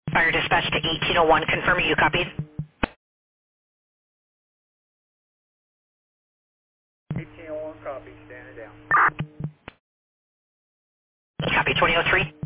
Fire dispatch to 1801, confirming you copied. 1801 copy, standing down. Copy 2003.